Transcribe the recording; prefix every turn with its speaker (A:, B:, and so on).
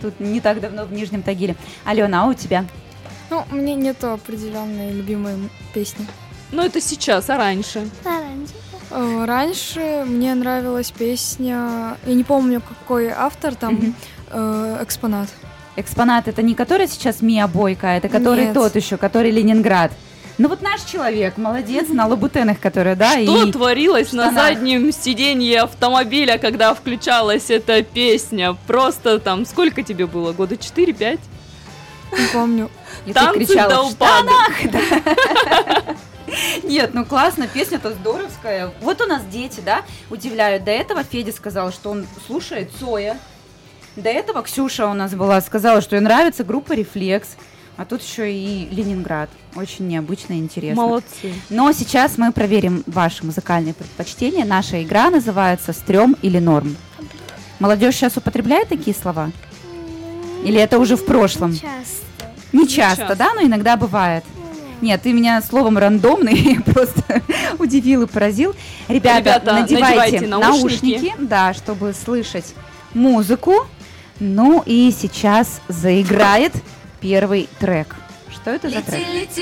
A: тут не так давно в Нижнем Тагиле. Алена, а у тебя?
B: Ну, у меня нету определенной любимой песни.
C: Ну, это сейчас, а раньше?
B: Раньше мне нравилась песня, я не помню, какой автор там, «Экспонат».
A: «Экспонат» — это не который сейчас Мия Бойко, это который
B: Нет.
A: тот еще, который Ленинград. Ну вот наш человек, молодец, на лабутенах, который, да,
C: Что
A: и
C: творилось на
A: штанах.
C: заднем сиденье автомобиля, когда включалась эта песня? Просто там, сколько тебе было? Года 4-5?
B: Не помню.
A: И ты
C: Танцы
A: кричала
C: до
A: в
C: упаду.
A: Нет, ну классно, песня-то здоровская. Вот у нас дети, да, удивляют. До этого Федя сказал, что он слушает Цоя. До этого Ксюша у нас была, сказала, что ей нравится группа «Рефлекс». А тут еще и Ленинград. Очень необычно и интересно.
C: Молодцы.
A: Но сейчас мы проверим ваши музыкальные предпочтения. Наша игра называется «Стрём или норм». Молодежь сейчас употребляет такие слова? Или это уже в прошлом? Не часто, да, но иногда бывает. Нет, ты меня словом рандомный просто удивил и поразил. Ребята, надевайте наушники, да, чтобы слышать музыку. Ну и сейчас заиграет первый трек. Что это за трек?